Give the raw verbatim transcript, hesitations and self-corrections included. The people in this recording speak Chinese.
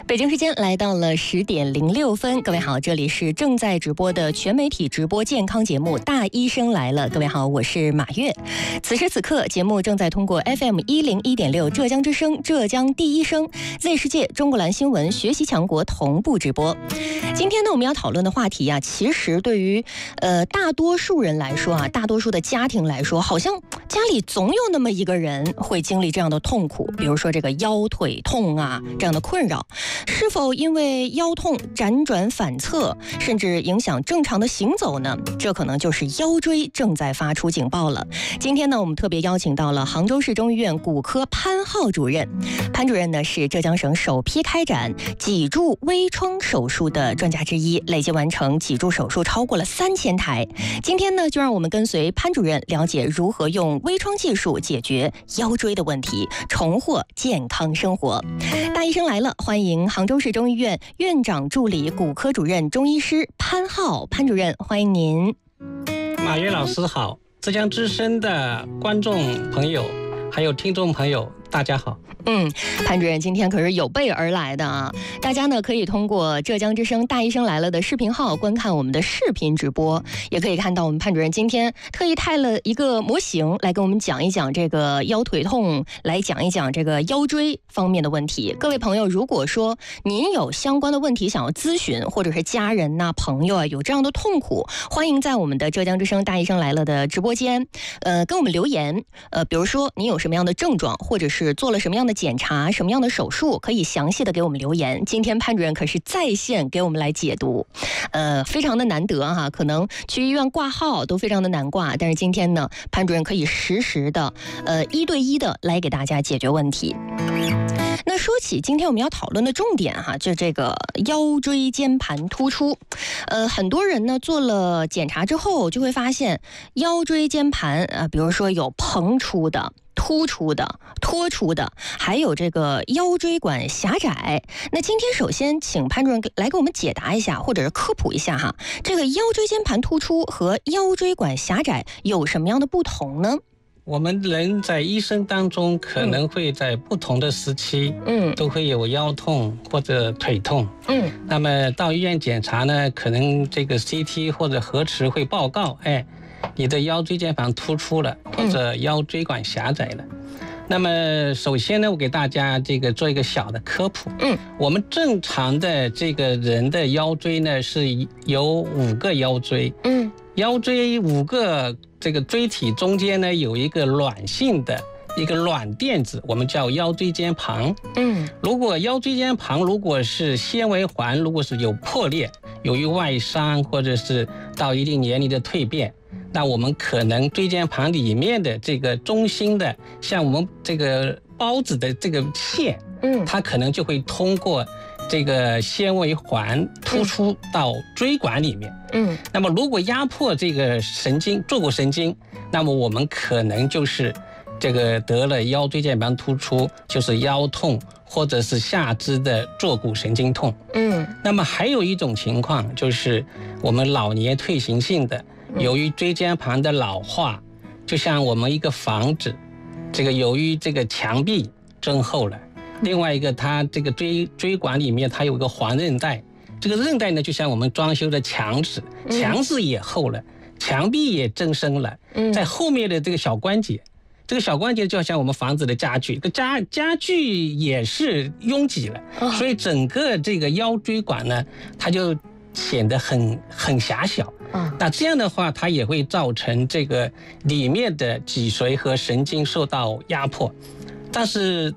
北京时间来到了十点零六分，各位好，这里是正在直播的全媒体直播健康节目《大医生来了》。各位好，我是马月。此时此刻，节目正在通过 F M 一零一点六浙江之声、浙江第一声、Z 世界、中国蓝新闻、学习强国同步直播。今天呢，我们要讨论的话题啊，其实对于呃大多数人来说啊，大多数的家庭来说，好像家里总有那么一个人会经历这样的痛苦，比如说这个腰腿痛啊这样的困扰。是否因为腰痛辗转反侧，甚至影响正常的行走呢？这可能就是腰椎正在发出警报了。今天呢，我们特别邀请到了杭州市中医院骨科潘浩主任。潘主任呢是浙江省首批开展脊柱微创手术的专家之一，累计完成脊柱手术超过了三千台。今天呢，就让我们跟随潘主任了解如何用微创技术解决腰椎的问题，重获健康生活。大医生来了，欢迎杭州市中医院院长助理骨科主任中医师潘浩，潘主任，欢迎您。 马月老师好，浙江之声的观众朋友还有听众朋友大家好。 嗯，潘主任今天可是有备而来的啊！大家呢可以通过浙江之声大医生来了的视频号观看我们的视频直播，也可以看到我们潘主任今天特意带了一个模型来跟我们讲一讲这个腰腿痛，来讲一讲这个腰椎方面的问题。各位朋友，如果说您有相关的问题想要咨询，或者是家人呐、啊、朋友啊有这样的痛苦，欢迎在我们的浙江之声大医生来了的直播间，呃，跟我们留言。呃，比如说您有什么样的症状，或者是做了什么样的检查，什么样的手术，可以详细的给我们留言。今天潘主任可是在线给我们来解读，呃，非常的难得哈，可能去医院挂号都非常的难挂，但是今天呢，潘主任可以实时的，呃，一对一的来给大家解决问题。那说起今天我们要讨论的重点哈，就这个腰椎间盘突出，呃，很多人呢做了检查之后就会发现腰椎间盘啊、呃，比如说有膨出的、突出的、脱出的，还有这个腰椎管狭窄。那今天首先请潘主任来给我们解答一下，或者是科普一下哈，这个腰椎间盘突出和腰椎管狭窄有什么样的不同呢？ 我们人在一生当中可能会在不同的时期，嗯，都会有腰痛或者腿痛，嗯，那么到医院检查呢，可能这个 C T 或者核磁会报告，哎，你的腰椎间盘突出了，或者腰椎管狭窄了。嗯、那么首先呢，我给大家这个做一个小的科普，嗯，我们正常的这个人的腰椎呢是有五个腰椎，嗯，腰椎五个。这个椎体中间呢有一个软性的一个软垫子，我们叫腰椎间盘。嗯，如果腰椎间盘如果是纤维环，如果是有破裂，由于外伤或者是到一定年龄的蜕变，那我们可能椎间盘里面的这个中心的，像我们这个包子的这个线，嗯，它可能就会通过这个纤维环突出到椎管里面，嗯，那么如果压迫这个神经坐骨神经，那么我们可能就是这个得了腰椎间盘突出，就是腰痛或者是下肢的坐骨神经痛，嗯，那么还有一种情况就是我们老年退行性的，由于椎间盘的老化，就像我们一个房子，这个由于这个墙壁增厚了。另外一个，它这个椎椎管里面它有一个环韧带，这个韧带呢，就像我们装修的墙纸，墙纸也厚了，墙壁也增生了，在后面的这个小关节，这个小关节就像我们房子的家具，这家家具也是拥挤了，所以整个这个腰椎管呢，它就显得很很狭小。那这样的话，它也会造成这个里面的脊髓和神经受到压迫。但是